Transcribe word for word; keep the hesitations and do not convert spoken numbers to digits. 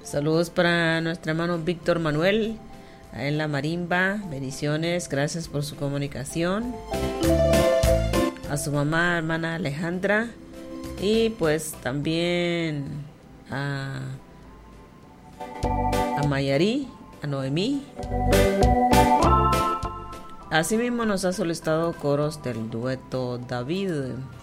Saludos para nuestro hermano Víctor Manuel, en la marimba. Bendiciones, gracias por su comunicación. A su mamá, hermana Alejandra. Y pues también a, a Mayarí, a Noemí. Asimismo nos ha solicitado coros del dueto David.